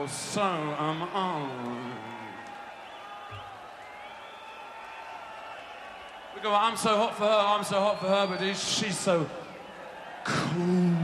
so am I. We go, I'm so hot for her, but she's so cool.